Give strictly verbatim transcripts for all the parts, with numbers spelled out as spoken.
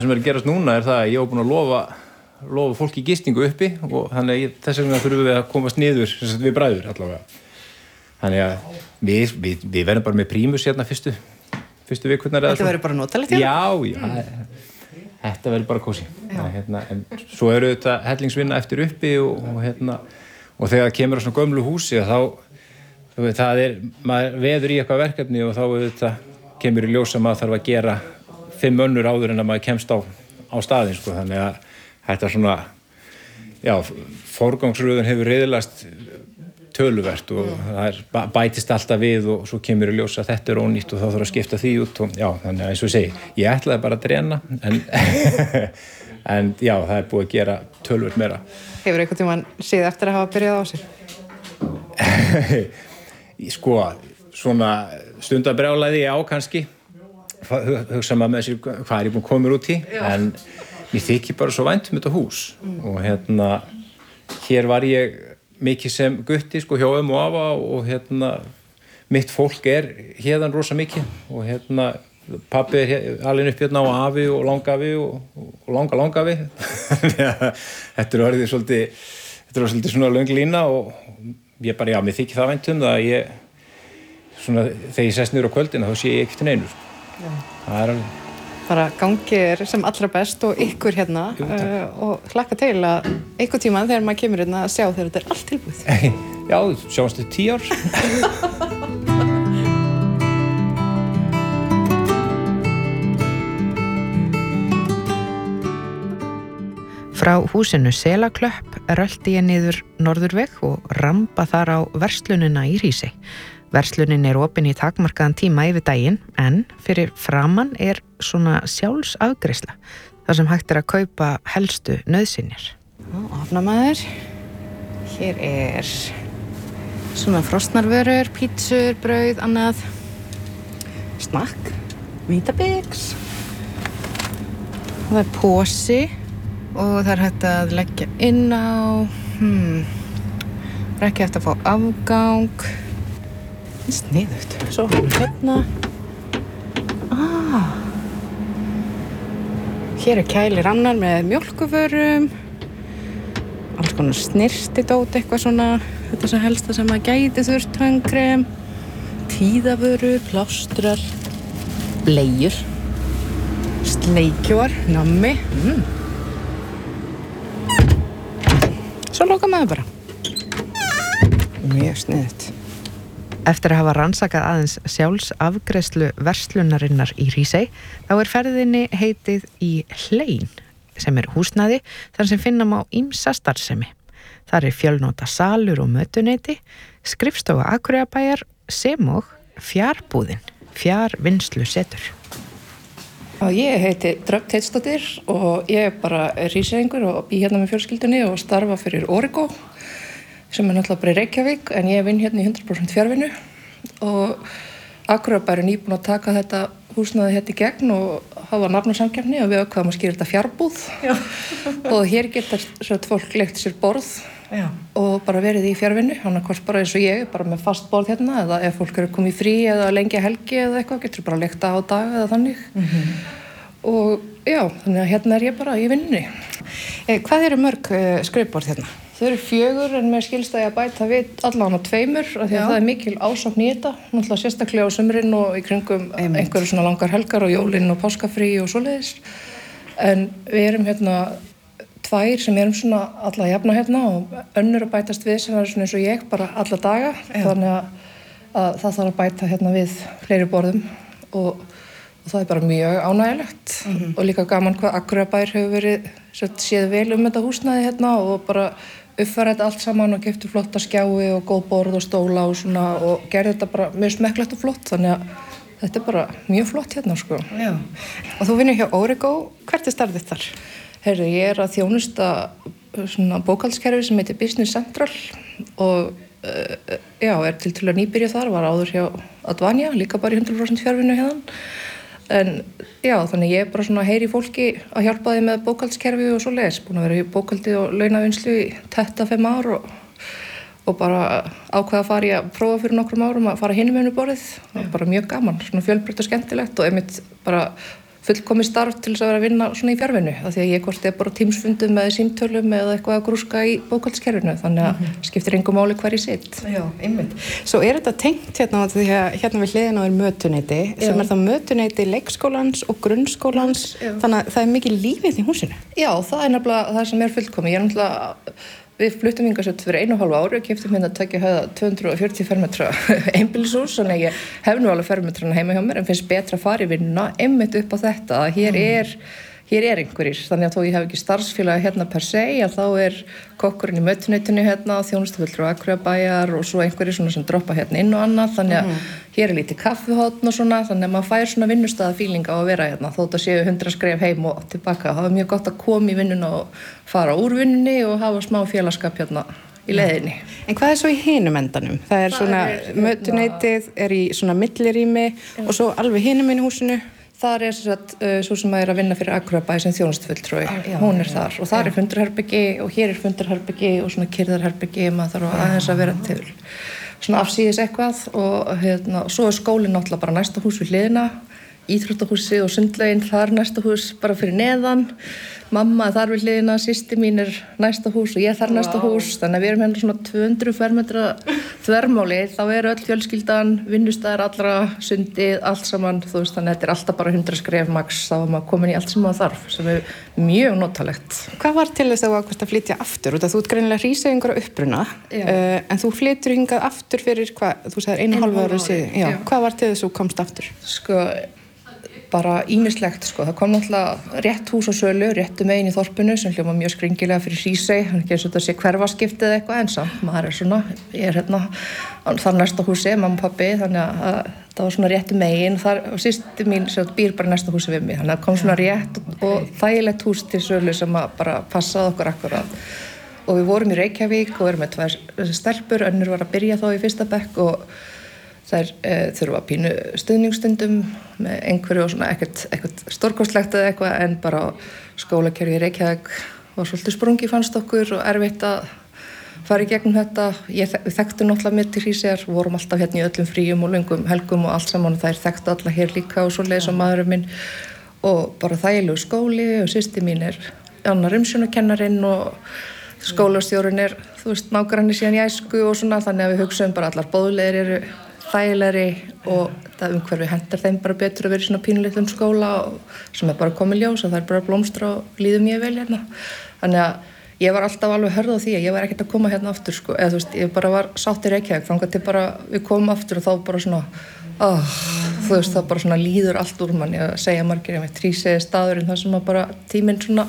sem er að gerast núna er það að ég var búin að lofa, lofa fólki gistingu uppi og þannig að ég, þess vegna þurfum við að komast niður við bræður allavega. Þannig að við, við, við verðum bara með prímus hérna fyrstu, fyrstu vikurnar. Þetta verður bara notalegt hérna? Já, já. Þetta verður bara kósí. Hérna, en svo eru þetta hellingsvinna eftir uppi og, og, hérna, og þegar það kemur á svona gömlu húsi þá það er, maður veður í eitthvað verkefni og þá þetta, kemur í ljós að maður þarf að gera fimm önnur áður en að maður kemst á, á staðinn sko. Þannig að þetta er svona, já, forgangsröðun hefur riðlast töluvert og mm. það er, bætist alltaf við og svo kemur í ljós að þetta er ónýtt og þá þarf að skipta því út og já, þannig að eins og ég segi, ég ætlaði bara að drena en, en já, það er búið að gera töluvert meira. Hefur einhvern tímann séð eftir að hafa byrjað á sér? Sko, svona stundabrjálæði á kannski hugsa maður með sér hvað er ég búin að koma út í já. En mér þykir bara svo vænt um þetta hús mm. og hérna hér var ég mikið sem gutti sko hjá ömmu og afa og hérna mitt fólk er hérðan rosa mikið og hérna pabbi er alveg upp hérna á afi og langafi og, og langa langafi þetta er orðið svolítið þetta er svolítið svona löng lína og ég bara já, mér þykir það vænt um það að ég svona þegar ég sest niður á kvöldina þá sé ég ekkert neinu sko. Já. Það er alveg bara gangið er sem allra best og ykkur hérna Jú, uh, og hlakka til að einhvern tímann þegar maður kemur hérna að sjá þegar þetta er allt tilbúið. Já, sjáumst við tíu ár. Frá húsinu Selaklöpp rölti ég niður Norðurveg og ramba þar á verslunina í Hrísey. Verslunin er opin í takmarkaðan tíma yfir daginn en fyrir framan er svona sjálfsafgreiðsla þar sem hægt er að kaupa helstu nauðsynjar. Afnamaður. Hér er svona frostnarvörur, pítsur, brauð, annað. Snakk, Vítabix. Það er posi og það er hægt að leggja inn á. Hmm. Það er ekki hægt að fá afgang. Sniðugt. Svo hérna. Ah. Hér er kælir annar með mjólkuvörum. Alls konar snirtidót, eitthvað svona. Þetta sem helsta sem að gæti þurft, tannkrem, tíðavörur, plástrar, bleiur, sleikjóar, nammi. Mm. Svo loka maður bara. Mjög sniðugt. Eftir að hafa rannsakað aðeins sjálfsafgreiðslu verslunarinnar í Hrísey, þá er ferðinni heitið í Hlein, sem er húsnæði þar sem finna má ýmsa starfsemi. Þar er fjölnota salur og mötuneyti, skrifstofa Akureyrarbæjar sem og fjárbúðin, fjárvinnslusetur. Ég heiti Dröfn Teitsdóttir og ég er bara hríseyingur og bý hérna með fjölskyldunni og starfa fyrir Origo, sem er náttúrulega bara í Reykjavík, en ég vinn hérna í hundrað prósent fjárvinnu og Akureyrarbær er nýbúin að taka þetta húsnæði hérna í gegn og hafa nafnasamkeppni og við ákveðum að skýra þetta fjárbúð og hér getur sveit fólk leigt sér borð Já. Og bara verið í fjárvinnu, annarkvort bara eins og ég, bara með fast borð hérna eða ef fólk eru komið í frí eða lengi helgi eða eitthvað, getur bara leigt á dag eða þannig mm-hmm. og já, þannig að hérna er ég bara í vinnunni. Eh, hvað eru mörg uh, skrifborð hérna? Þau eru fjögur en mér skilst að ég að bæta við allan á tveimur af því að Já. Það er mikil ásókn í þetta, náttúrulega sérstaklega á sumrin og í kringum Einmitt. Einhverju svona langar helgar og jólin og páskafrí og svoleiðis. En við erum hérna tvær sem erum svona alla jafna hérna og önnur að bætast við sem er svona eins og ég bara alla daga. Já. Þannig að, að það þarf að bæta hérna við fleiri borðum og, og það er bara mjög ánægilegt mm-hmm. og líka gaman hvað Akureyrarbær hefur verið séð vel um þetta húsnæði hérna og bara uppfæra þetta allt saman og keyptu flotta skjái og góð borð og stóla og svona og gerði þetta bara mjög smekklegt og flott þannig að þetta er bara mjög flott hérna sko. Já. Og þú vinnur hjá Origo, hvert er starfið þar? Herri, ég er að þjónusta svona bókhaldskerfi sem heitir Business Central og uh, já, er til til að nýbyrja þar, var áður hjá Advania, líka bara í hundrað prósent fjárvinnu hérna. En já, þannig ég er bara svona heyri fólki að hjálpa því með bókhaldskerfi og svoleiðis, búin að vera í bókhaldi og launavinnslu í þetta fimm ár og, og bara ákveða að fara í að prófa fyrir nokkrum árum að fara hinum einu borðið, það var bara mjög gaman, svona fjölbreytt og skemmtilegt og einmitt bara fullkomi starf til þess að vera að vinna svona í fjárvinnu af því að ég hvort er bara tímsfundum með símtölum eða eitthvað að grúska í bókhaldskerfinu þannig að mm-hmm. skiptir engu máli hver í sitt. Já, einmitt. Svo er þetta tengt hérna því að hérna við hliðina er mötuneyti sem Já. Er það mötuneyti leikskólans og grunnskólans Já. Þannig að það er mikið lífið í húsinu. Já, það er nefnilega það sem er fullkomi. Ég er náttúrulega Við fluttum hingað svo fyrir einu og hálfu ári og keyptum hérna tveggja hæða tvö hundruð fjörutíu fermetra einbýlishús, þannig að ég hef nú alveg fermetrana heima hjá mér en finnst betra að fara í vinnuna einmitt upp á þetta að hér er Hér er einhverjir, þannig að þó ég hef ekki starfsfélagi hérna per se, að þá er kokkurinn í mötuneytinu hérna, þjónustufulltrúi Akureyrarbæjar og svo einhverjir svona sem droppa hérna inn og annað, þannig að mm. hér er lítið kaffihotn og svona, þannig að maður fær svona vinnustaðafíling á að vera hérna, þótt að séu hundrað skref heim og tilbaka. Það var mjög gott að koma í vinnuna og fara úr vinnunni og hafa smá félagskap hérna í leiðinni. En hvað er svo í hinum endanum? Það er það svona, er, mötuneytið er í svona millirými og svo alveg hinum inn í húsinu? Þar er sagt, uh, svo sem að er að vinna fyrir Akureyrarbæ sem þjónustufulltrúi, hún er þar og þar er fundarherbyggi og hér er fundarherbyggi og svona kyrrðarherbyggi, maður þarf aðeins að vera til svona afsíðis eitthvað og hérna, svo er skólinn náttúrulega bara næsta hús við hliðina, íþróttahúsi og sundlaugin þar næsta hús bara fyrir neðan, mamma er þar við hliðina, systir mín er næsta hús og ég þar næsta wow. hús, þannig að við erum hérna svona tvö hundruð fermetra þvermáli, þá er öll fjölskyldan, vinnustæðar allra, sundið, allt saman, þú veist, þannig að þetta er alltaf bara hundrað skref max, þá er maður komin í allt sem maður þarf, sem er mjög notalegt. Hvað var til þess að þú ákvæmst að flytja aftur? Út að þú ert greinilega hríseyingur á uppruna, uh, en þú flytur hingað aftur fyrir hvað, þú sagðir einu hálfu ára síðan, já, hvað var til þess að þú komst aftur? Sko, bara ýmislegt sko, það kom náttúrulega rétt hús á sölu, réttu megin í þorpinu sem hljóma mjög skringilega fyrir Hrísey, hann ekki eins og þetta sé hverfaskiptið eða eitthvað en samt, maður er svona, ég er hérna þar næsta húsi, mamma og pabbi, þannig að það var svona réttu megin þar, og systir mín sem býr bara næsta húsi við mig, þannig að kom svona rétt og, og þægilegt hús til sölu sem að bara passaði okkur akkurat og við vorum í Reykjavík og erum með tvær stelpur, önnur var að byrja þá í fyrsta bekk og þær e, þurfa pínu stuðningsstundum með einhverju og svona ekkert, ekkert stórkostlegt eða eitthvað en bara skólakerfi í Reykjavík var svolítið sprungi fannst okkur og erfitt að fara í gegnum þetta. Ég þekktu náttúrulega mitt í Hríseyjar, vorum alltaf hérna í öllum fríum og löngum helgum og allt saman og þær þekktu alla hér líka og svoleiðis og maðurinn minn og bara þægilegu skóli og systir mín er annar umsjónarkennarinn og skólastjórinn er, þú veist, nágranni síðan í æsku og svona þannig að við hugsaum bara allar boðleiðir eru þægilegri og það umhverfi hentar þeim bara betur að vera í svona pínulitlum skóla og, sem er bara komið ljós og það er bara blómstra og líður mjög vel hérna. Þannig að ég var alltaf alveg hörð á því að ég var ekkert að koma hérna aftur sko, eða þú veist, ég bara var sátt í Reykjavík þangað til bara við komum aftur og þá bara svona, oh, þú veist, það bara svona líður allt úr manni að segja margir, ég veit, Hrísey er staðurinn þar sem að bara tíminn svona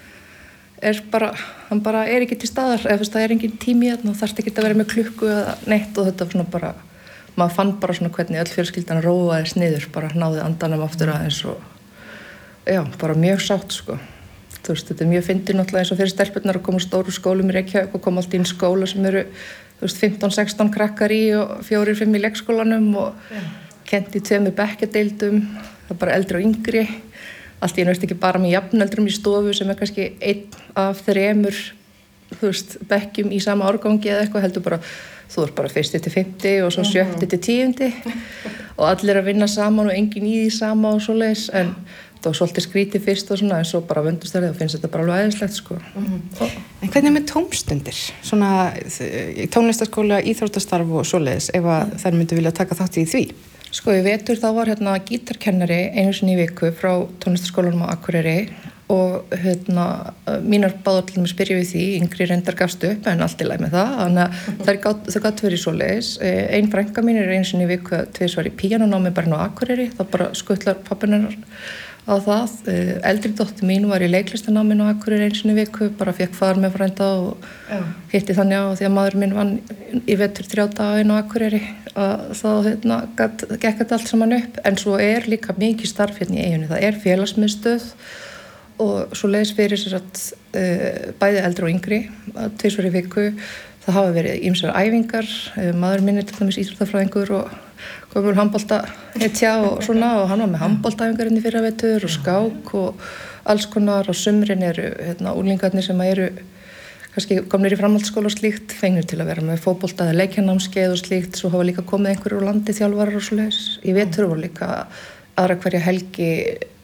er bara, hann bara er ekki til staðar, eða þú veist, það er engin tími hérna og þarft ekki að vera með klukku eða neitt og þetta svona bara maður fann bara svona hvernig öll fjölskyldan róaðist niður, bara náði andanum aftur aðeins og já, bara mjög sátt sko. Þú veist, þetta er mjög fyndið náttúrulega eins og fyrir stelpurnar að koma úr stóru skólum í Reykjavík og koma alltaf inn í skóla sem eru, þú veist, fimmtán sextán krakkar í og fjórir fimm í leikskólanum og yeah. kennt í tveimur bekkjadeildum, það er bara eldri og yngri, allt í einu veist ekki bara með jafnöldrum í stofu sem er kannski einn af þremur, þú veist, bekkjum í sama árgangi eða eitthvað heldur bara þú ert bara fyrsti til fimmti og svo sjötti til tíundi og allir að vinna saman og enginn í því sama og svoleiðis en það var svolítið skrítið fyrst og svona en svo bara vöndust þær og finnst þetta bara alveg æðislegt sko. Mm-hmm. En hvernig með tómstundir? Svona tónlistaskóla, íþróttastarf og svoleiðis ef að þær myndu vilja taka þátt í því? Sko í vetur þá var hérna gítarkennari einu sinni í viku frá tónlistaskólanum á Akureyri og hérna mínar báðar til að spyrja við því, yngri reyndar gafst upp en allt í lagi með það, þannig að þær gátt, þau gátt verið svoleiðis. Ein frænka mín er einu sinni í viku tvisvar í píanónámi bara á Akureyri, þá bara skuttlar pappinnar á það. Eldri dóttir mín var í leiklistanámi á Akureyri einu sinni í viku, bara fekk far með frænda og Já. hitti þannig á því að maður minn vann í vetur þrjá daga inn á Akureyri að þá hérna gat, gekk þetta allt saman upp, en svo er líka mikið starf hérna í eyjunni, það er félagsmiðstöð og svo leiðis fyrir sér að uh, bæði eldri og yngri tvisvar í viku, það hafa verið ýmsar æfingar, uh, maður minn er til dæmis íþróttafræðingur og gömul handbolta hetja og svona og hann var með handboltaæfingar inn í fyrra vetur og skák og alls konar og sumrin eru hérna úlingarnir sem eru kannski komnir í framhaldsskóla og slíkt fengnir til að vera með fótbolta eða leikjarnámskeið og slíkt, svo hafa líka komið einhverjur úr landi þjálfarar og svo leiðis, í vetur voru líka aðra hverja helgi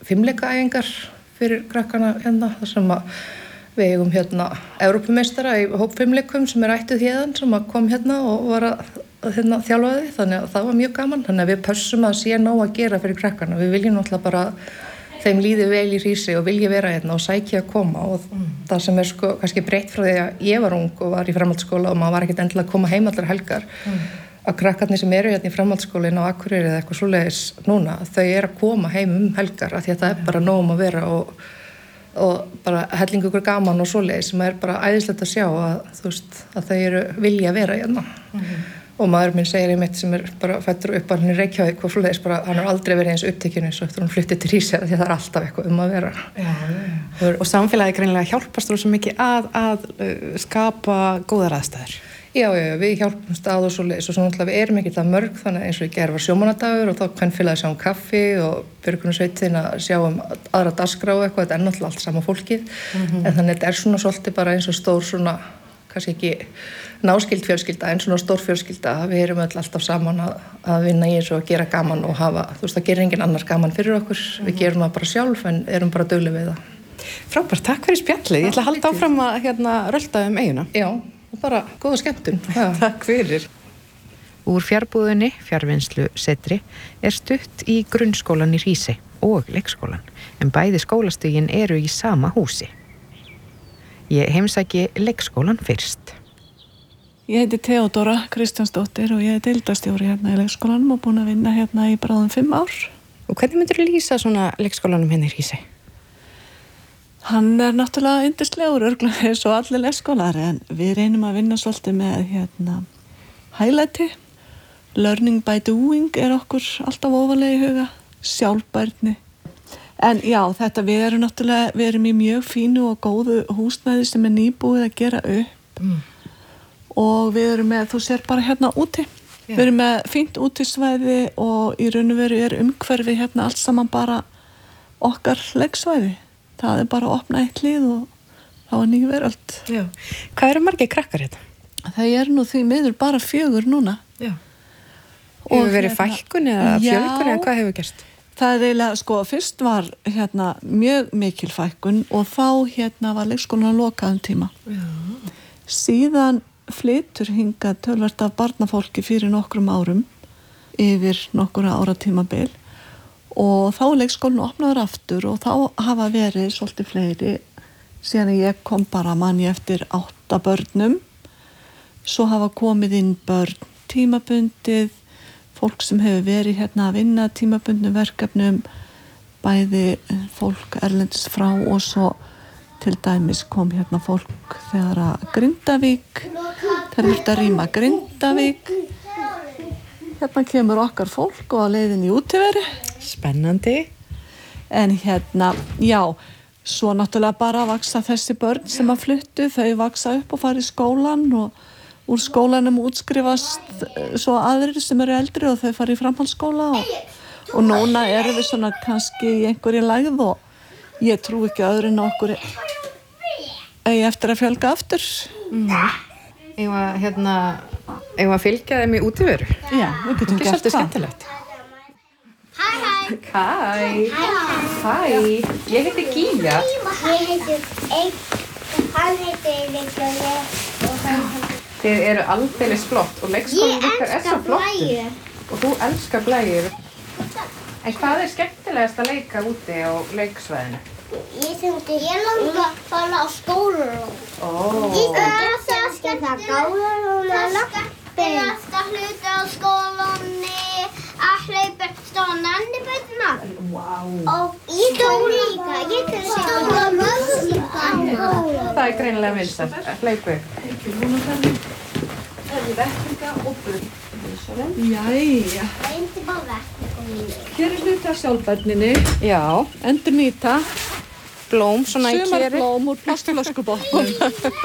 fimmleikaæfingar fyrir krakkana hérna, þar sem að við eigum hérna Evrópumeistara í hópfimmleikum sem er ættuð hérðan sem að kom hérna og var að, að hérna, þjálfa þið, þannig að það var mjög gaman, þannig að við pössum að sé nóg að gera fyrir krakkana, við viljum náttúrulega bara þeim líði vel í Hrísey og vilja vera hérna og sækja að koma og mm. það sem er sko kannski breytt frá því að ég var ung og var í framhaldsskóla og maður var ekkert endilega að koma heim allar helgar mm. að krakkarnir sem eru hérna í framhaldsskólinn á Akureyri eða eitthvað svoleiðis núna, þau eru að koma heim um helgar af því að það er bara nóg um að vera og, og bara hellingu ykkur gaman og svoleiðis sem er bara æðislegt að sjá að, þú veist, að þau eru vilja að vera hérna mm. og maður minn segir einmitt sem er bara fættur upp að hann í Reykjavík og svoleiðis bara, hann har aldrei verið eins upptekinn eins og eftir hann fluttið til Hrísey því að það er alltaf eitthvað um að vera. Já, já. Og samfélagið greinilega hjálpast þú svo mikið að, að uh, skapa góðar aðstæður. Já, já, já, við hjálpumst að og svoleiðis og svo náttúrulega við erum ekki það mörg þannig eins og í gær var sjómannadagur og þá kvenfélagið sjá um kaffi og björgunarsveitin að sjá um aðra dagskrá og eitthvað, þetta er náttúrulega allt sama fólkið mm-hmm. en þannig þetta er svona svolítið bara eins og stór svona kannski ekki náskild fjölskylda en svona stór fjölskylda, við erum öll alltaf saman að, að vinna í þessu og gera gaman og hafa, þú veist, það gerir enginn annar gaman fyrir okkur, mm-hmm. við gerum það bara sjálf en erum bara dugleg við það. Frábært, takk fyrir spjallið, ég ætla að halda áfram að hérna rölda um eiguna. Já, og bara góða skemmtun. Takk fyrir. Úr fjárbúðinni, fjárvinnslu setri, er stutt í grunnskólan í Hrísey og leikskólan, en bæði skólastigin eru í sama húsi. Ég heimsæki leikskólan fyrst. Ég heiti Theodóra Kristjánsdóttir og ég er deildarstjóri hérna í leikskólanum og búin að vinna hérna í bráðum fimm ár. Og hvernig myndir þú lýsa svona leikskólanum hérna í Hrísey? Hann er náttúrulega yndislegur örgulega eins og allir leikskólar en við reynum að vinna svolítið með hérna hælæti. Learning by doing er okkur alltaf ofarlega í huga, sjálfbærni. En já, þetta við erum náttúrulega, við erum í mjög fínu og góðu húsnæði sem er nýbúið að gera upp mm. og við erum með, þú sér bara hérna úti, yeah. við erum með fínt útisvæði og í raun og veru er umhverfi hérna allt saman bara okkar leiksvæði. Það er bara að opna eitt hlið og þá er nýju veröld. Já. Hvað eru margir krakkar hérna? Það er nú því miður bara fjögur núna. Já. Og hefur verið hérna, fækkun eða fjölgun eða hvað hefur gerst? Það er eiginlega, sko, fyrst var hérna mjög mikil fækkun og þá hérna var leikskólan lokað um tíma. Já. Síðan flytur hingað tölvert af barnafólki fyrir nokkrum árum yfir nokkura ára tímabil og þá er leikskólinn opnaður aftur og þá hafa verið svolítið fleiri síðan ég kom bara manni eftir átta börnum. Svo hafa komið inn börn tímabundið, fólk sem hefur verið hérna að vinna tímabundnum verkefnum, bæði fólk erlendis frá og svo til dæmis kom hérna fólk þegar að Grindavík, þegar þurfti að rýma Grindavík. Hérna kemur okkar fólk og að leiðin í útiveri. Spennandi. En hérna, já, svo náttúrulega bara vaksa þessi börn sem að fluttu, þau vaksa upp og fara í skólan og úr skólanum útskrifast svo aðrir sem eru eldri og þau fara í framhaldsskóla og, og núna erum við svona kannski í einhverju lægð og ég trú ekki öðru en okkur eigi eftir að fjölga aftur. Mm. Eigum að, hérna, eigum að fylgja þeim í útiveru? Já, við getum gert það. Skemmtilegt. Hæ, hæ. Hæ. Hæ. Ég heiti Gíja. Ég heiti Eik, hann heiti Eik og ég og hann heiti Þið eru aldeilis flott og leikskólinn ykkar er svo flottur. Og þú elskar blæjur. En hvað er skemmtilegast að leika úti á leiksvæðinu? Ég þurfti, ég langa að fara á skólaróm. Ó. Ég þurfti að skemmta gáður og að lappa. Besta hluti á skólanni, að hlaupa stóða nanniböndina. Vá. Og ég tók líka, ég þurfti stóða mögum. Það er greinilega vinsælt, hlaupu. Það er vettlinga og börn. Jæja. Það er bara vettlinga mínu. Hér er hluti af sjálfbærninni. Já. Endur nýta. Blóm svona í keri. Sumarblóm úr plastflöskubotnum.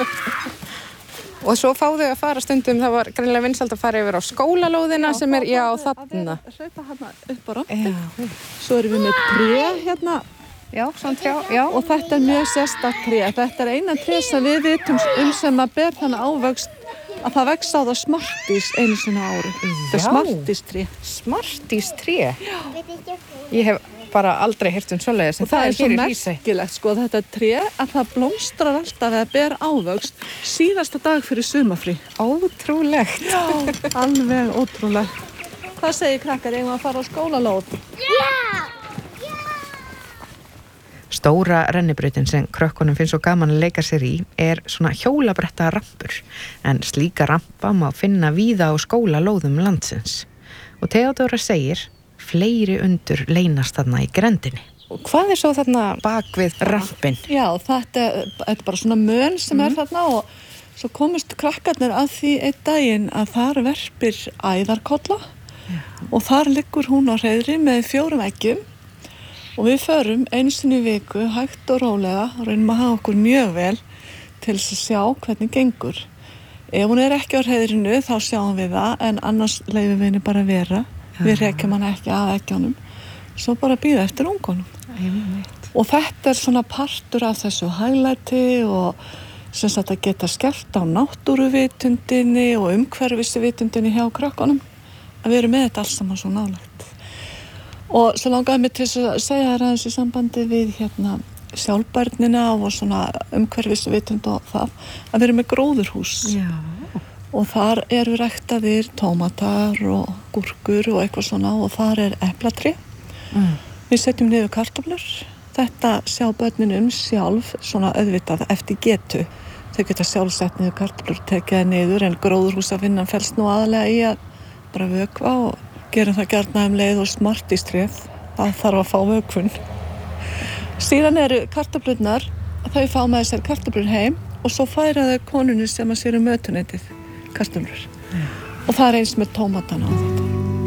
Og svo fá þau að fara stundum, það var greinilega vinsælt að fara yfir á skólalóðina sem er, já, þarna. Að hlaupa hérna upp á rampi. Svo erum við með tré hérna. Já, svona trjá, já. Og þetta er mjög sérstakt tré. Þetta er eina tré sem við vitum um sem að ber þannig ávöxt að það vex á það smartís einu sinna ári. Þetta er smartís tré. Smartís tré? Já. Ég hef bara aldrei heyrt um svoleiðis. Og það er svo merkilegt sko þetta tré að það blómstrar alltaf eða ber ávöxt síðasta dag fyrir sumarfrí. Ótrúlegt. Já, alveg ótrúlegt. Hvað segir krakkar, eigum að fara á skólalóð? Já! Stóra rennibrautin sem krökkunum finnst svo gaman að leika sér í er svona hjólabretta rampur, en slíka rampa má finna víða á skólalóðum landsins. Og Theodóra segir, fleiri undur leynast þarna í grendinni. Og hvað er svo þarna bak við rampin? Já, þetta er bara svona mön sem er þarna og svo komist krakkarnir að því einn daginn að þar verpir æðarkolla og þar liggur hún á hreiðri með fjórum eggjum. Og við förum einu sinni í viku, hægt og rólega, og reynum að hafa okkur mjög vel til þess að sjá hvernig gengur. Ef hún er ekki á hreiðrinu, þá sjáum við það, en annars leyfum við henni bara að vera. Ja. Við rekjum hann ekki af eggjónum, svo bara bíða eftir ungunum. Æ, og þetta er svona partur af þessu hæglæti og sem sagt að geta skellt á náttúruvitundinni og umhverfisvitundinni hjá krökkunum, að við erum með þetta alls saman svo nálægt. Og svo langaði mig til að segja þér aðeins í sambandi við hérna sjálfbærnina og svona umhverfisvitund og það að við erum með gróðurhús. Já. Og þar eru ræktaðir tómatar og gúrkur og eitthvað svona og þar er eplatrí. Mm. Við setjum niður kartöflur. Þetta sjá börnin um sjálf svona auðvitað eftir getu. Þau geta sjálf sett niður kartöflur, tekið það niður en gróðurhúsavinnan felst nú aðalega í að bara vökva og gerum það gjarna um leið og smartistref. Það þarf að fá vökvun. Síðan eru kartöflurnar, þau fá með sér kartöflur heim og svo færa þau konunni sem að sér um mötuneytið kartöflur. Ja. Og það er eins með tómatana á þetta.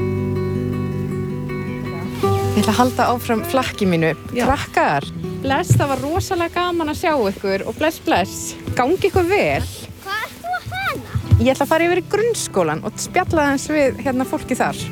Ég ætla að halda áfram flakki mínu. Já. Krakkar, bless, það var rosalega gaman að sjá ykkur og bless, bless. Gangi ykkur vel. Hvað er þú að hana? Ég ætla að fara yfir í grunnskólan og spjalla aðeins við hérna fólki þar.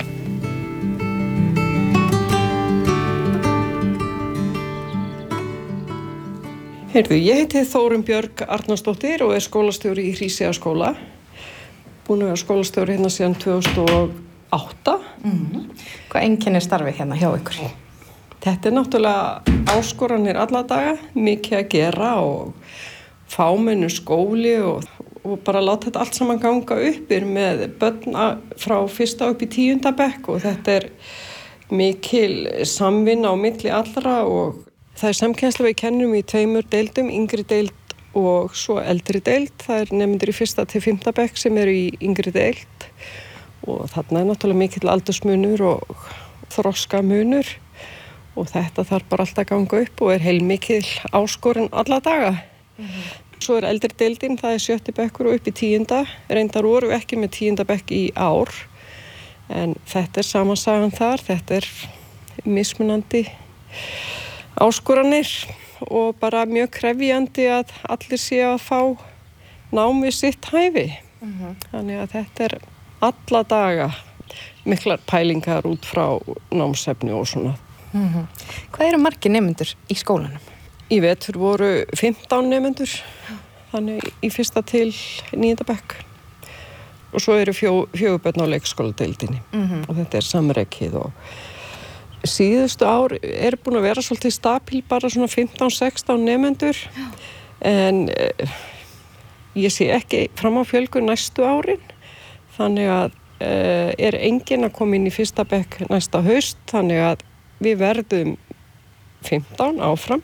Heyrðu, ég heiti Þórunn Björg Arnarsdóttir og er skólastjóri í Hríseyjarskóla. Búin að vera skólastjóri hérna síðan tvö þúsund og átta. Mm-hmm. Hvað einkennir starfið hérna hjá ykkur? Þetta er náttúrulega áskoranir alla daga, mikið að gera og fámennu skóli og, og bara láta þetta allt saman ganga uppir með börn frá fyrsta upp í tíunda bekk og þetta er mikil samvinna á milli allra og það er samkennsla við kennum í tveimur deildum, yngri deild og svo eldri deild. Það er nemendur í fyrsta til fimmta bekk sem eru í yngri deild og þarna er náttúrulega mikill aldursmunur og þroskamunur og þetta þarf bara alltaf að ganga upp og er heilmikil áskorun alla daga. Mm-hmm. Svo er eldri deildin, það er sjötti bekkur og upp í tíunda. Reyndar voru ekki með tíunda bekk í ár en þetta er samansagan þar, þetta er mismunandi áskoranir og bara mjög krefjandi að allir sé að fá nám við sitt hæfi. Mm-hmm. Þannig að þetta er alla daga miklar pælingar út frá námsefni og svona. Mm-hmm. Hvað eru margir nemendur í skólanum? Í vetur voru fimmtán nemendur, þannig í fyrsta til níunda bekk. Og svo eru fjó, fjögur börn á leikskóladeildinni mm-hmm. og þetta er samrekið og síðustu ár er búin að vera svolítið stabil, bara svona fimmtán sextán nemendur en eh, ég sé ekki fram á fjölgun næstu árin þannig að eh, er enginn að koma inn í fyrsta bekk næsta haust þannig að við verðum fimmtán áfram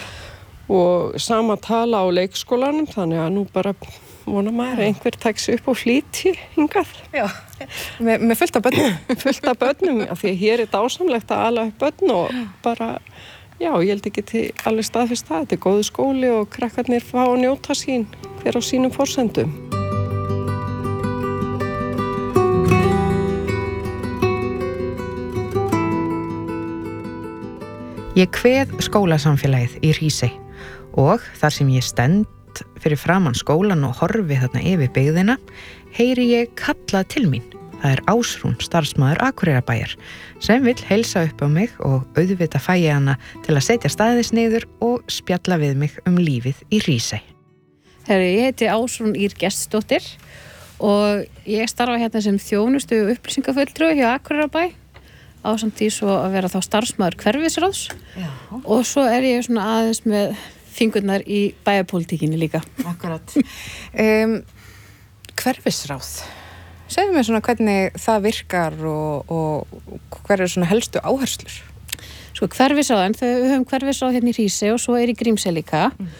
og sama tala á leikskólanum þannig að nú bara vona maður að einhver takk sig upp og flýti hingað. Já, með, með fullt af börnum. fullt af börnum, af því að hér er dásamlegt að ala upp börn og bara, já, ég held ekki til alveg staðfist það. Þetta er góðu skóli og krakkarnir fá að njóta sín hver á sínum forsendum. Ég kveð skólasamfélagið í Hrísey og þar sem ég stend fyrir framan skólan og horfi þarna yfir byggðina, heyri ég kallað til mín. Það er Ásrún, starfsmaður Akureyrarbæjar, sem vill heilsa upp á mig og auðvitað fæ ég hana til að setja staðis niður og spjalla við mig um lífið í Hrísey. Herri, ég heiti Ásrún Ýr Gestsdóttir og ég starfa hérna sem þjónustu upplýsingafulltrúi hjá Akureyrarbæ. ásamt því svo að vera þá starfsmaður hverfisráðs og svo er ég svona aðeins með fingurnar í bæjarpólitíkinni líka. Akkurat. Um, hverfisráð, segðu mér svona hvernig það virkar og, og hver er svona helstu áherslur? Sko hverfisráðin, við höfum hverfisráð hérna í Hrísey og svo er í Grímsey líka mm.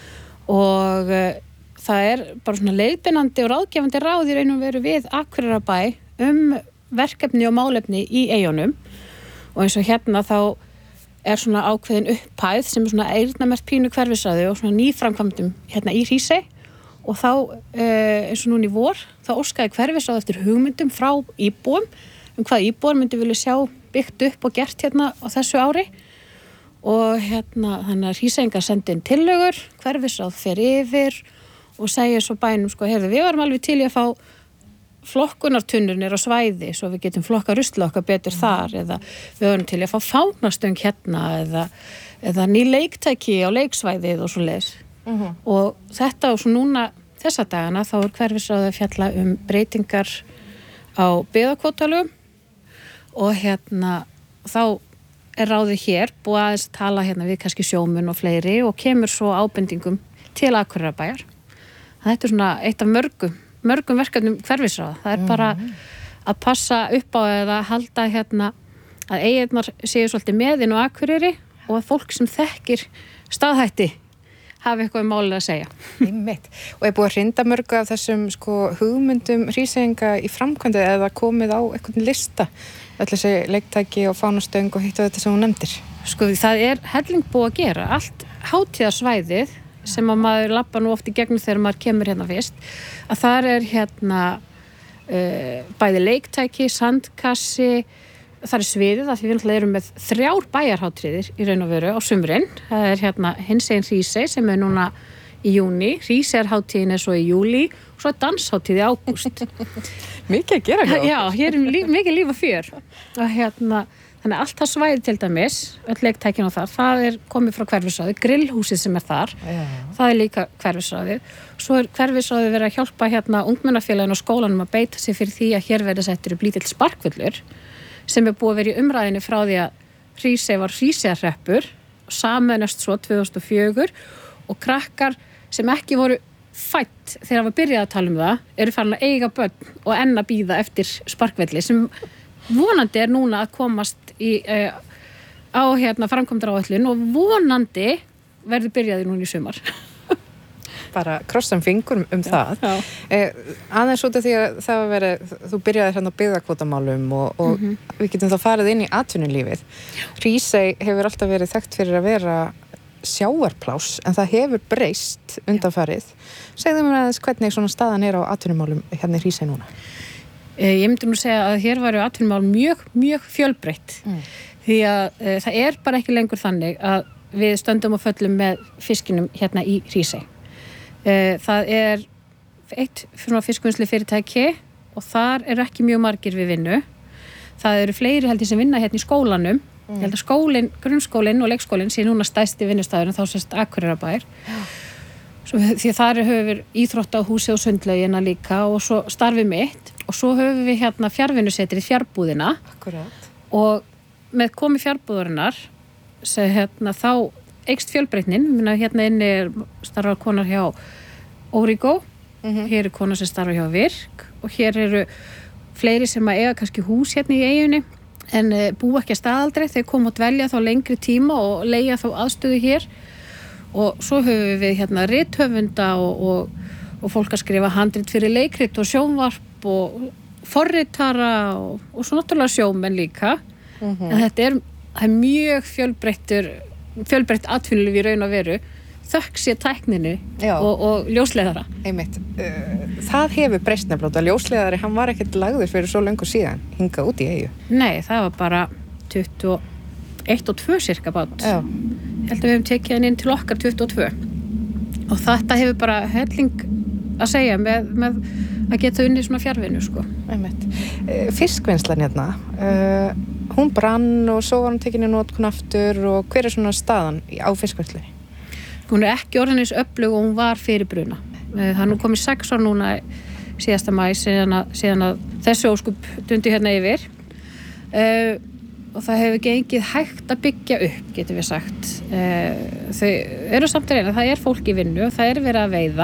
og uh, það er bara svona leiðbeinandi og ráðgefandi ráð í raun og veru við Akureyrarbæ um verkefni og málefni í eyjunum og eins og hérna þá er svona ákveðin upphæð sem er svona eyrnamerkt pínu hverfisráði og svona nýframkvæmdum hérna í Hrísey og þá eh, eins og núna í vor þá óskaði hverfisráð eftir hugmyndum frá íbúum um hvað íbúar myndi vilja sjá byggt upp og gert hérna á þessu ári og hérna þannig að Hríseyingar sendi inn tillögur, hverfisráð fer yfir og segja svo bænum sko, heyrðu við varum alveg til í að fá flokkunartunnurnir á svæði svo við getum flokka rusla okkar betur mm. þar eða við höfum til að fá fánastöng hérna eða, eða ný leiktæki á leiksvæðið og svo leiðis mm-hmm. og þetta og svo núna þessa dagana þá er hverfisráðið að fjalla um breytingar á byggðakvótalögum og hérna þá er ráðið hér búið aðeins að tala hérna við kannski sjómun og fleiri og kemur svo ábendingum til Akureyrarbæjar. Þetta er svona eitt af mörgum mörgum verkefnum hverfisráða. Það er bara að passa upp á eða halda hérna að eyjarnar séu svolítið með inn á Akureyri og að fólk sem þekkir staðhætti hafi eitthvað um málið að segja. Einmitt. Og er búið að hrinda mörgu af þessum sko hugmyndum Hríseyinga í framkvæmdi eða komið á einhvern lista öll þessi leiktæki og fánastöng og hitt og þetta sem hún nefndir? Sko það er helling búið að gera. Allt hátíðarsvæðið sem að maður labba nú oft í gegnum þegar maður kemur hérna fyrst, að þar er hérna uh, bæði leiktæki, sandkassi, það er sviðið að við erum með þrjár bæjarhátíðir í raun og veru á sumrin. Það er hérna hinsegin Hrísey sem er núna í júni, Hríseyjarhátíðin er svo í júlí og svo er danshátíð í ágúst. Mikið að gera hjá. Já, hér er líf, mikið líf og fjör. Og hérna þannig að allt það svæði til dæmis, öll leiktækin á þar, það er komið frá hverfisráði, grillhúsið sem er þar, Já. Það er líka hverfisráðið. Svo er hverfisráðið verið að hjálpa hérna ungmennafélaginu og skólanum að beita sig fyrir því að hér verði settur upp lítill sparkvöllur sem er búið að vera í umræðinu frá því að Hrísey var Hríseyjarhreppur og sameinast svo tvö þúsund og fjögur og krakkar sem ekki voru fætt þegar það var byrjað að tala um það, eru farin að eiga börn og enn að bíða eftir sparkvelli sem vonandi er núna að komast í, uh, á hérna framkvæmdaráætlun og vonandi verður byrjaði núna í sumar. Bara krossum fingur um já, það. Já. Eh, aðeins út af því að það var verið, þú byrjaði hérna á byggðakvótamálum og, og mm-hmm. við getum þá farið inn í atvinnulífið. Hrísey hefur alltaf verið þekkt fyrir að vera sjávarpláss en það hefur breyst undanfarið. Segðu mér aðeins hvernig svona staðan er á atvinnumálum hérna í Hrísey núna? Ég myndi nú segja að hér varu atvinnumál mjög, mjög fjölbreytt mm. því að e, það er bara ekki lengur þannig að við stöndum og föllum með fiskinum hérna í Hrísey. E, það er eitt fiskvinnslu fyrirtæki og þar er ekki mjög margir við vinnu. Það eru fleiri heldur sem vinna hérna í skólanum. Mm. Ég held að skólinn, grunnskólinn og leikskólinn sé núna stærsti vinnustæðurinn þá sérst Akureyrarbæjar. Því þar höfum við íþróttahúsi og sundlaugina líka og svo starfið mitt og svo höfum við hérna fjarvinnusetrið fjárbúðina. Akkurat. Og með komi fjárbúðurinnar sem hérna þá eykst fjölbreytnin, minna hérna inni er starfar konar hjá Origo, mm-hmm. hér er konar sem starfar hjá Virk og hér eru fleiri sem að eiga kannski hús hérna í eyjunni en e, búa ekki að staðaldri, þau koma að dvelja þá lengri tíma og leigja þá aðstöðu hér og svo höfum við hérna rithöfunda og, og, og fólk að skrifa handrit fyrir leikrit og sjónvarp og forritara og, og svo náttúrulega sjómenn líka mm-hmm. en þetta er, er mjög fjölbreyttur fjölbreytt atvinnulíf í raun og veru þökk sé tækninni og, og ljósleiðara. Einmitt. Það hefur breyst nefnilega. Ljósleiðari, hann var ekkert lagður fyrir svo löngu síðan, hingað út í eyju. Nei, það var bara tuttugu og eitt og tvö cirka bát. Já. Ég held að við hefum tekið hann inn til okkar tuttugu og tvö. Og þetta hefur bara helling að segja með, með að geta unni svona fjarvinnu, sko. Einmitt. Fiskvinnslan hérna, uh, hún brann og svo var hún tekin í notkun aftur og hver er svona staðan á fiskvinnslunni? Hún er ekki orðinins öflug og hún var fyrir bruna. Það er nú komið sex ár núna síðasta maí síðan að, síðan að þessu óskup dundi hérna yfir. Uh, og það hefur gengið hægt að byggja upp, getum við sagt. Þau eru samt að reyna, það er fólk í vinnu, það er verið að veiða.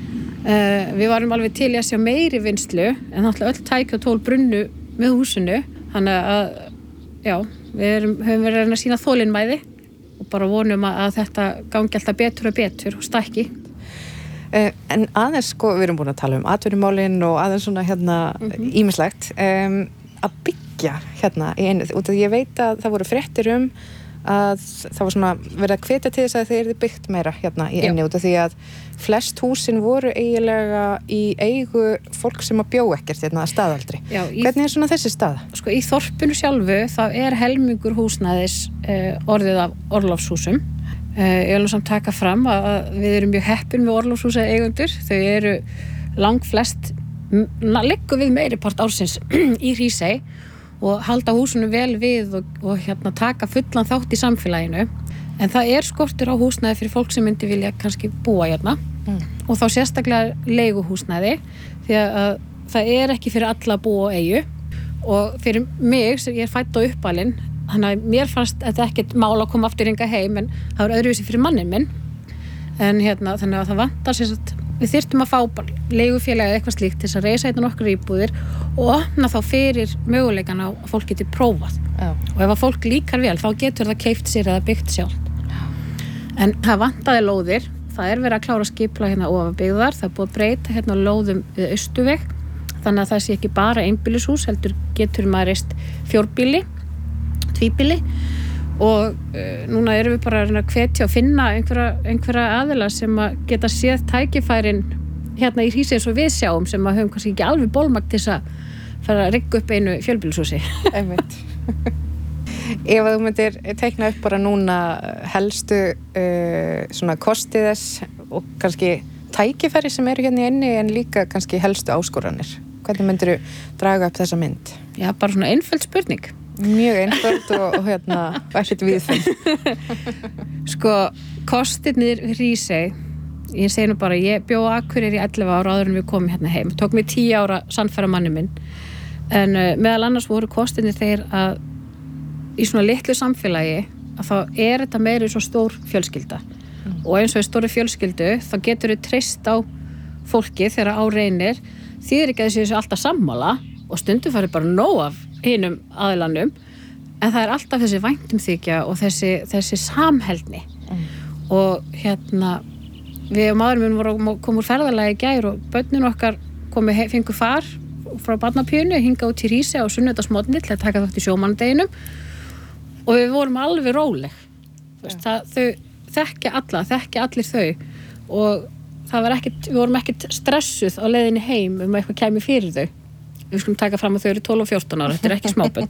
Við varum alveg til í að sjá meiri vinnslu, en náttúrulega öll tæki og tól brunnu með húsinu, þannig að, já, við erum, höfum verið að reyna að sýna þolinmæði og bara vonum að þetta gangi alltaf betur og betur og stækki. En aðeins, sko, við erum búin að tala um atvinnumálin og aðeins svona hérna ýmislegt, um, að byggja hérna í einu, út af því ég veit að það voru fréttir um að það var svona verið að hvetja til þess að þeir eru byggt meira hérna í einu, út af því að flest húsin voru eiginlega í eigu fólk sem að bjó ekkert hérna að staðaldri. Já, í, hvernig er svona þessi staða? Sko, í þorpinu sjálfu þá er helmingur húsnæðis uh, orðið af orlofshúsum. Uh, ég vil nú samt taka fram að við erum mjög heppin með orlofshúsa eigendur. Þau eru langflest, liggur við meiripart ársins í Hrísey og halda húsinu vel við og, og hérna taka fullan þátt í samfélaginu. En það er skortur á húsnæði fyrir fólk sem myndi vilja kannski búa hérna mm. og þá sérstaklega leiguhúsnæði því að það er ekki fyrir alla að búa á eyju og fyrir mig sem ég er fædd á uppalinn, þannig að mér fannst þetta ekkert mál að koma aftur hingað heim en það var öðruvísi fyrir mannin minn. En hérna þannig að það vantar sem sagt, við þyrftum að fá leigufélagi eða eitthvað slíkt til þess að reisa hérna nokkur íbúðir og opna þá fyrir möguleikana að fólk geti prófað. Já. Og ef að fólk líkar vel þá getur það keypt sér eða byggt sjálft. En það vantaði lóðir, það er verið að klára skipla hérna ofanbyggðar, það er búið að breyta hérna lóðum við Austurveg, þannig að það sé ekki bara einbýlishús, heldur getur maður reist fjórbýli, tvíbýli og uh, núna erum við bara að hvetja og finna einhverja, einhverja aðila sem að geta séð tækifærin hérna í Hrísey eins og við sjáum sem að höfum kannski ekki alveg bólmagn til þess að fara að rigga upp einu fjölbýlishúsi. Einmitt. Ef að þú myndir teikna upp bara núna helstu uh, svona kosti þess og kannski tækifæri sem eru hérna í inni en líka kannski helstu áskoranir. Hvernig myndir þú draga upp þessa mynd? Já, bara svona einföld spurning. Mjög einföld og, og hérna ekkert við þeim. Sko, kostirnir Hrísey, ég segi nú bara, ég bjó á Akureyri í ellefu ára áður en við komum hérna heim. Tók mig tíu ára sannfæra manni minn. En uh, meðal annars voru kostirnir þeir að í svona litlu samfélagi að þá er þetta meiri svo stór fjölskylda mm. og eins og í stóri fjölskyldu þá getur við treyst á fólki þegar á reynir því er ekki að þessi alltaf sammála og stundum farið bara nóg af hinum aðilanum en það er alltaf þessi væntumþykja og þessi, þessi samheldni mm. og hérna við og maðurinn minn voru komum úr ferðalagi í gær og börnin okkar komu fengu far frá barnapjönu hinga út í Hrísey á sunnudagsmorgni til að taka þátt í sjómannadeginum og við vorum alveg róleg. Veist, það, þau þekkja alla, þekkja allir þau og það var ekkert, við vorum ekkert stressuð á leiðinni heim um að eitthvað kæmi fyrir þau. Við skulum taka fram að þau eru tólf og fjórtán ára, þetta er ekki smábönn.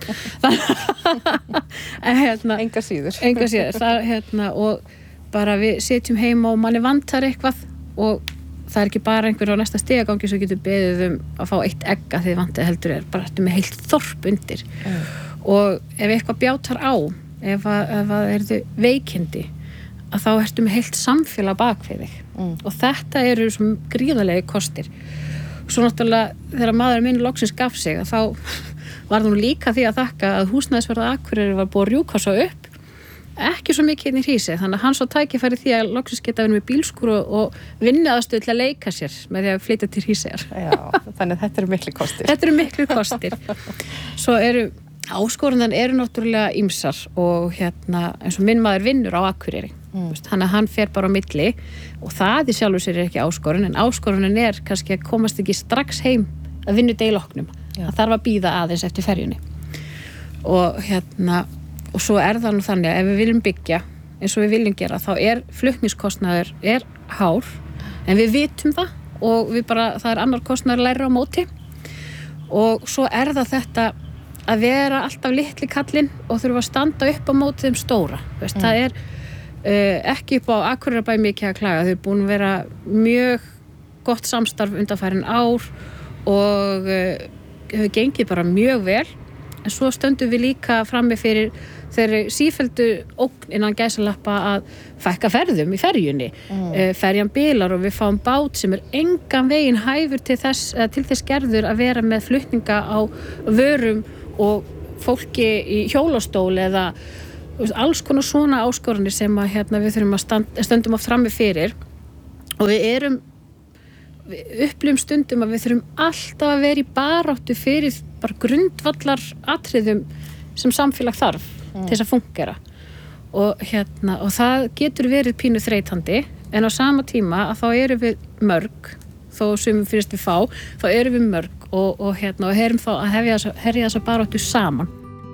en hérna, enga síður. Enga síður. Það, hérna, og bara við sitjum heima og manni vantar eitthvað og það er ekki bara einhver á næsta stigagangi sem getur beðið um að fá eitt egga því vantið heldur er bara þetta með heilt þorp undir. Mm. Og ef eitthvað bjátar á, ef að, ef að ertu veikindi, að þá ertu með heilt samfélag bak við þig. Mm. Og þetta eru svona gríðarlegi kostir. Svo náttúrulega þegar maður minn loksins gaf sig, að þá var það nú líka því að þakka að húsnæðisverð Akureyri var búið að rjúka svo upp, ekki svo mikið inn í Hrísey, þannig að hann svo tækifæri því að loksins geta verið með bílskúr og, og vinnuaðstöð til að leika sér með því að flytja til Hríseyjar. Já, þannig að þetta eru miklu kostir. Þetta eru miklu kostir. Svo eru áskorunan eru náttúrulega ýmsar og hérna eins og minn maður vinnur á Akureyri mm. þannig að hann fer bara á milli og það í sjálfu sér er ekki áskorun en áskorunin er kannski að komast ekki strax heim að vinnu deiloknum það þarf að bíða aðeins eftir ferjunni og hérna og svo er það nú þannig að ef við viljum byggja eins og við viljum gera þá er flutningskostnaður er hár en við vitum það og við bara það er annar kostnaður læra á móti og svo er það þetta að vera alltaf litli kallinn og þurfa að standa upp á móti þeim stóra. Veist, mm. Það er uh, ekki upp á Akureyrarbæ mikið að klaga. Þau er búin að vera mjög gott samstarf undanfærin ár og uh, hefur gengið bara mjög vel. En svo stöndum við líka frammi fyrir þeirri sífelldu ógn innan gæsalappa að fækka ferðum í ferjunni. Mm. Uh, ferjan bilar og við fáum bát sem er engan veginn hæfur til þess, til þess gerður að vera með flutninga á vörum og fólki í hjólastól eða alls konar svona áskoranir sem að hérna, við þurfum að stand, stöndum oft frammi fyrir og við erum við upplifum stundum að við þurfum alltaf að vera í baráttu fyrir bara grundvallar atriðum sem samfélag þarf mm. til þess að fungera og, hérna, og það getur verið pínu þreytandi en á sama tíma að þá erum við mörg þó sem við finnst við fá þá erum við mörg og, og, hérna, og herum þá að hefja þessa baráttu saman.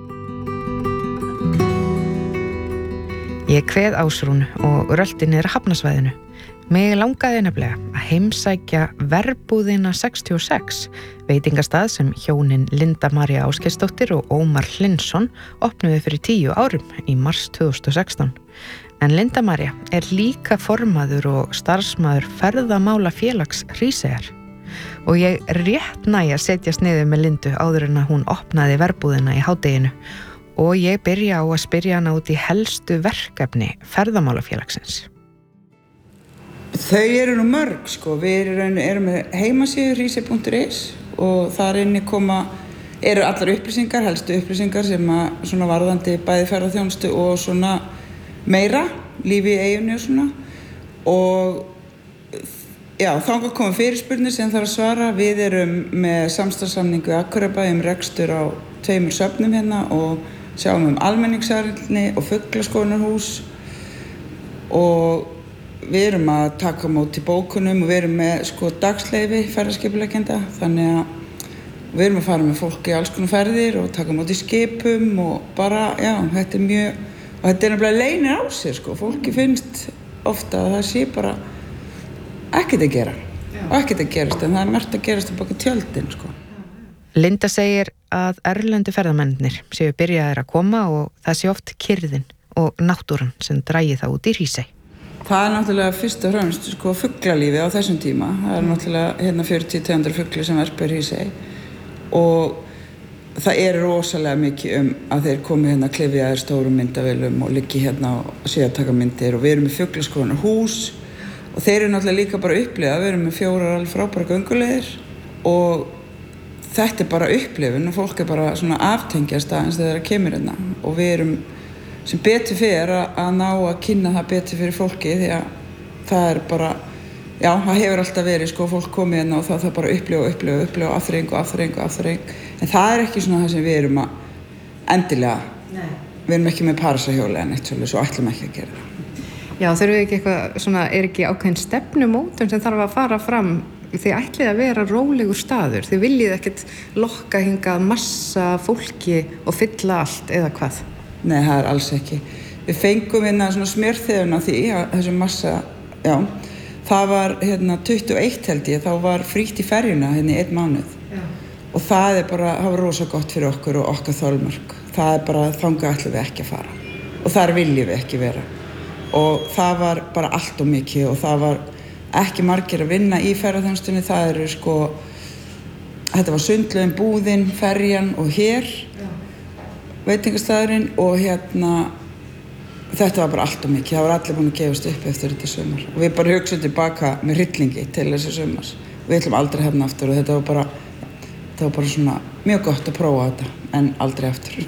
Ég kveð Ásrúnu og rölti niður Hafnarsvæðinu. Mig langaði nefnilega að heimsækja verbúðina sextíu og sex, veitingastað sem hjónin Linda María Ásgeirsdóttir og Ómar Hlynsson opnuðu fyrir tíu árum í mars tvö þúsund og sextán. En Linda María er líka formaður og starfsmaður ferðamálafélags Hríseyjar. Og ég rétt næ að setjast niður með Lindu áður en að hún opnaði verbúðina í hádeginu og ég byrja á að spyrja hana út í helstu verkefni ferðamálafélagsins. Þau eru nú mörg, sko. Við erum, erum með heimasíðu hrísey punktur is og þar inni koma, eru allar upplýsingar, helstu upplýsingar sem að svona varðandi bæði ferðaþjónustu og svona meira, lífi í eyjunni og svona. Og já, þangað koma fyrirspurnir sem þarf að svara. Við erum með samstarfssamning við Akureyrarbæ um rekstur á tveimur söfnum hérna og sjáum um almenningssalerni og fuglaskoðunarhús og við erum að taka á móti bókunum og við erum með sko dagsleyfi ferðaskipuleggjenda þannig að við erum að fara með fólk í alls konar ferðir og taka á móti skipum og bara, já, þetta er mjög og þetta er nefnilega leynir á sér sko fólki finnst ofta að það sé bara ekkert að gera já. Og ekkert að gerast en það er margt að gerast á baka tjöldin sko. Linda segir að erlendu ferðamennir séu byrjaðir að koma og það sé oft kyrrðin og náttúran sem drægi það út í Hrísey. Það er náttúrulega fyrst og fremst sko fuglalífi á þessum tíma. Það er náttúrulega hérna fjörutíu til tvö hundruð fuglar sem verpa í Hrísey og það er rosalega mikið um að þeir komi hérna að klifjaðir stórum myndavélum og liggi hérna og séu að taka myndir og við erum með fuglaskoðunarhús og þeir eru náttúrulega líka bara upplifað. Við erum með fjórar alveg frábærar gönguleiðir og þetta er bara upplifun og fólk er bara svona aftengjast aðeins þegar það kemur hérna og við erum sem betur fyrir að ná að kynna það betur fyrir fólki því að það er bara, já, það hefur alltaf verið sko fólk komið hérna og það það bara upplifa, upplifa, upplifa, afþreying og afþreying og afþreying en það er ekki svona það sem við erum að endilega, Nei. Við erum ekki með parasahjóli en eitt svolítið svo ætlum ekki að gera það. Já, þurfum við ekki eitthvað svona, er ekki ákveðin stefnumótun sem þarf að fara fram þið ætlið að vera rólegur staður þið viljið ekkert lokka hingað massa fólki og fylla allt eða hvað? Nei, það er alls ekki. Við fengum hérna svona smjörþefun á því að þessu massa, já, það var hérna tuttugu og eitt held ég, þá var frítt í ferjuna hérna í einn mánuð. Já. Og það er bara, það var rosa gott fyrir okkur og okkar þolmörk. Það er bara, þangað ætlum við ekki að fara. Og þar viljum við ekki vera. Og það var bara allt og mikið og það var ekki margir að vinna í ferðaþjónustunni, það eru sko, þetta var sundlaugin, búðin, ferjan og hér, Já. Veitingastæðurinn og hérna, þetta var bara allt og mikið, það var allir búin að gefast upp eftir þetta sumar og við bara hugsaum tilbaka með hryllingi til þessi sumars, við ætlum aldrei hérna aftur og þetta var bara, þetta var bara svona mjög gott að prófa þetta en aldrei aftur.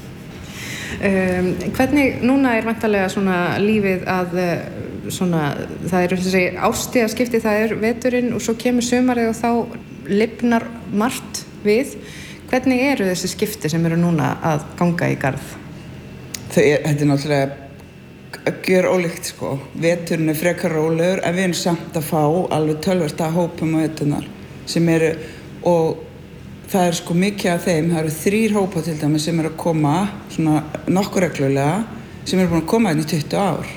Um, hvernig núna er væntanlega svona lífið að svona, það eru þessi árstíðaskipti, það er veturinn og svo kemur sumarið og þá lifnar margt við. Hvernig eru þessi skipti sem eru núna að ganga í garð? Þau er, þetta er náttúrulega gjör ólíkt sko. Veturinn er frekar rólegur en við erum samt að fá alveg töluvert af hópum á veturnar sem eru og það er sko mikið af þeim, það eru þrír hópa til dæmis sem eru að koma svona nokkuð reglulega sem eru búin að koma hérna í tuttugu ár.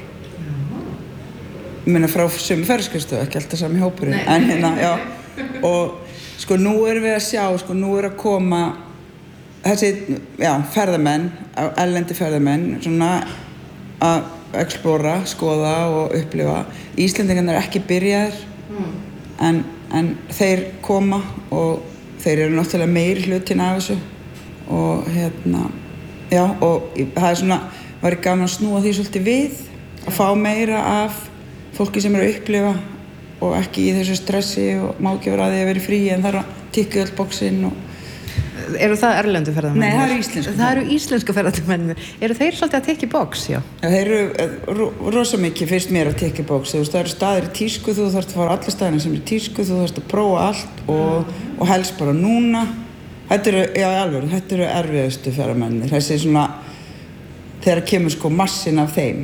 Ég meina frá sömu ferðaskrifstofu, ekki alltaf sami hópurinn, en hérna, já, og sko nú erum við að sjá, sko nú er að koma þessi, já, ferðamenn, erlendi ferðamenn, svona að explora, skoða og upplifa. Íslendingarnir er ekki byrjaðir, mm. en, en þeir koma og þeir eru náttúrulega meiri hlutin af þessu og hérna, já, og það er svona, var gaman að snúa því svolítið við, að fá meira af fólki sem eru að upplifa og ekki í þessu stressi og má ekki vera að því að vera frí en þarf að tikka öll bóksinn og Eru það erlendu ferðamenn? Nei, það eru íslensku Það eru íslensku ferðamenn. Eru þeir svolítið að tekja box, já? Já, þeir eru rosa mikið fyrst mér að tekja box. Þú veist, það eru staðir í tísku, þú þarfst að fara alla staðina sem er í tísku, þú þarfst að prófa allt og, og helst bara núna. Þetta eru, já, alveg, þetta eru erfiðustu ferðamennir. Þessi svona, þegar kemur sko massin af þeim.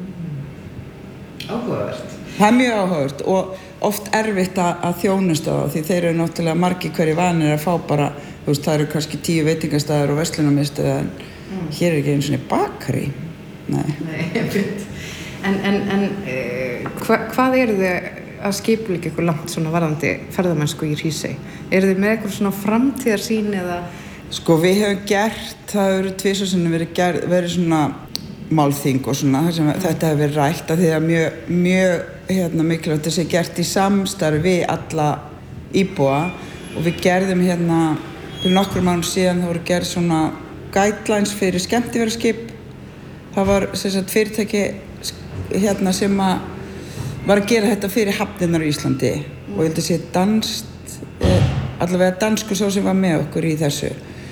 Áhugavert. Það er mjög áhugavert og oft erfitt að, að þjónusta þá því þeir eru náttúrulega margir hverju vanir að fá bara, þú veist, það eru kannski tíu veitingastæðir og verslunarmiðstöðir en mm. hér er ekki einu svona bakari. Nei. Nei, fint. En, en, en eh, hva, hvað eru þið að skipuleggja ykkur langt svona varðandi ferðamennsku í Hrísey? Eru þið með eitthvað svona framtíðarsýn eða? Sko við hefum gert, það eru tvisvar sinnum verið, verið svona málþing og svona, þar sem þetta hefur verið rætt að því að mjög, mjög hérna, mikilvægt að sé gert í samstarfi við alla íbúa og við gerðum hérna fyrir nokkrum mánuðum síðan það voru gerð svona guidelines fyrir skemmtiferðaskip. Það var sem sagt fyrirtæki hérna sem að var að gera þetta fyrir hafnirnar á Íslandi og ég held að sé danskt, eh, allavega danskur sá sem var með okkur í þessu.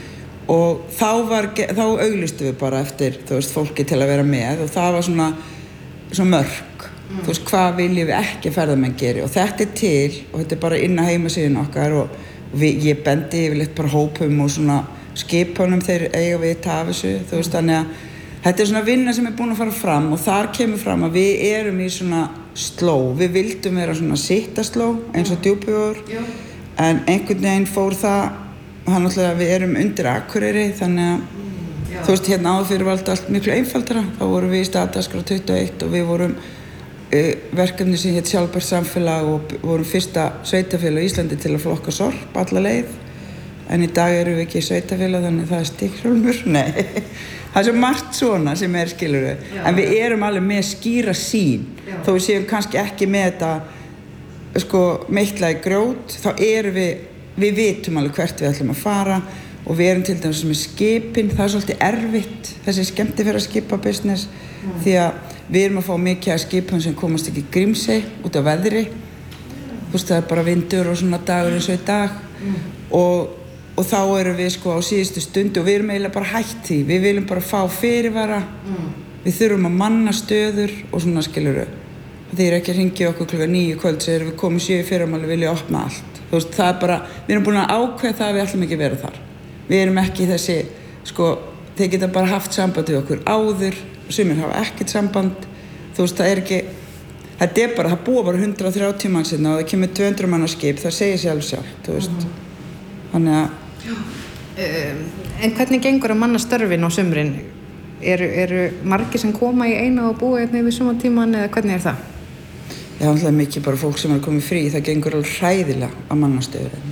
Og þá var, þá auglýstum við bara eftir, þú veist, fólki til að vera með og það var svona, svona mörk, mm. þú veist, hvað viljum við ekki ferðamenn geri og þetta er til og þetta er bara inn á heimasíðun okkar og við, ég bendi yfirleitt bara hópum og svona skipunum þeir eiga við taf þessu, þú veist, þannig að þetta er svona vinna sem er búin að fara fram og þar kemur fram að við erum í svona sló, við vildum vera svona sittasló eins og Djúpivogur, en einhvern veginn fór það hann alltaf við erum undir Akureyri þannig að mm, þú veist hérna áður fyrir var allt miklu einfaldara þá vorum við í staðdagskrá tuttugu og eitt og við vorum uh, verkefni sem hét sjálfbært samfélag og vorum fyrsta sveitafélag í Íslandi til að flokka sorp alla leið en í dag erum við ekki sveitafélag þannig það er stikkhrólmur, nei það er svo margt svona sem er skilur við en við erum alveg með skýra sín Já. Þó við séum kannski ekki með þetta sko meitla í grjót þá erum við Við vitum alveg hvert við ætlum að fara og við erum til dæmis með skipin, það er svolítið erfitt, þessi skemmtiferðaskipabusiness mm. því að við erum að fá mikið af skipum sem komast ekki í Grímsey út af veðri, þú veist það er bara vindur og svona dagur eins og í dag mm. og, og þá erum við sko á síðustu stundu og við erum eiginlega bara hætt því, við viljum bara fá fyrirvara, mm. við þurfum að manna stöður og svona skilur við, því er ekki að hringja okkur klukkan níu kvöld sem við komum sjö í fyrramáli og vilja opna allt. Þú veist, það er bara, við erum búin að ákveða það að við ætlum ekki að vera þar. Við erum ekki þessi, sko, þeir geta bara haft samband við okkur áður, sumir hafa ekkert samband, þú veist, það er ekki, þetta er bara, það búa bara hundrað og þrjátíu manns hérna og það kemur tvö hundruð manna skip, það segir sjálf sjálf, þú veist. Mm-hmm. Þannig að... Um, en hvernig gengur að manna störfin á sumrin? Eru, eru margir sem koma í eina og búa hérna yfir sumartíman eða hvernig er það? Það er alltaf mikið bara fólk sem er komið frí, það gengur alveg hræðilega að manna stöður.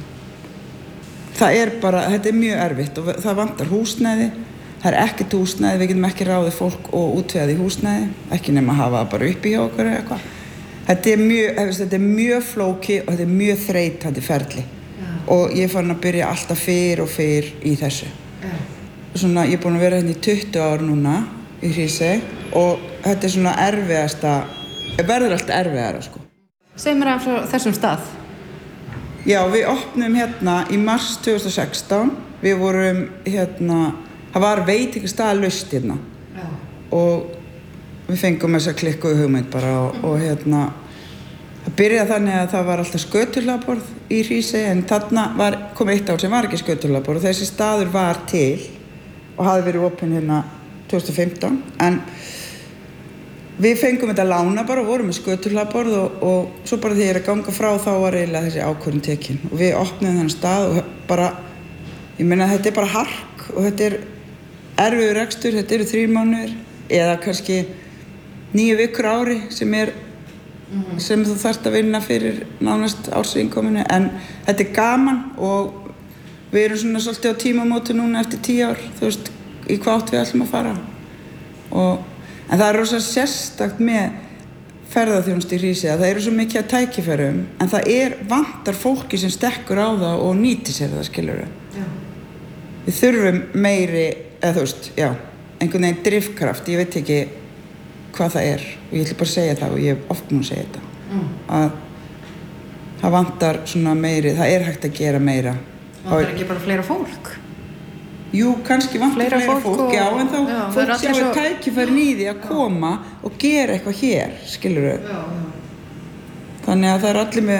Það er bara, þetta er mjög erfitt og það vantar húsnæði, það er ekkert húsnæði, við getum ekki ráðið fólk og útvegað í húsnæði, ekki nema að hafa það bara uppi hjá okkur eða eitthvað. Þetta er mjög, þetta er mjög flóki og þetta er mjög þreytandi ferli Já. Og ég er farin að byrja alltaf fyrr og fyrr í þessu. Já. Svona, ég er búin að vera hérna í tuttugu ár núna í Hrísey og þetta er svona erfiðasta Það verður alltaf erfiðara, sko. Segðu mér af þessum stað. Já, við opnum hérna í mars tvö þúsund og sextán. Við vorum hérna, það var veitingastað-laust hérna. Já. Og við fengum þessa klikkuðu hugmynd bara og, og hérna, það byrjaði þannig að það var alltaf sköturhlaðborð í Hrísey en þarna var, kom eitt ár sem var ekki sköturhlaðborð og þessi staður var til og hafði verið opinn hérna tvö þúsund og fimmtán en Við fengum þetta lána bara og vorum með sköturhlaðborð og, og svo bara því ég er að ganga frá þá var eiginlega þessi ákvörðun tekin og við opnum þennan stað og bara, ég meina þetta er bara hark og þetta er erfiður rekstur, þetta eru þrír mánuðir eða kannski níu vikur á ári sem er, mm-hmm. sem þú þarft að vinna fyrir nánast ársinnkominu en þetta er gaman og við erum svona svolítið á tímamóti núna eftir tíu ár, þú veist, í hvað átt við ætlum að fara og En það er rosa sérstakt með ferðaþjónustu í Hrísey að það eru svo mikið að tækifærum en það er vantar fólki sem stekkur á það og nýtir sér það, skilurðu. Já. Við þurfum meiri, eða þú veist, já, einhvern veginn drifkraft, ég veit ekki hvað það er og ég ætla bara að segja það og ég hef oft nú að segja þetta. Mm. Að það vantar svona meiri, það er hægt að gera meira. Vantar ekki bara fleira fólk? jú, kannski vantar Fleira fleira fólk fólk, og- já, en þá já, það er fólk allir sjáu svo- tækifærin í því að koma og gera eitthvað hér, skilurðu. Þannig að það er allir með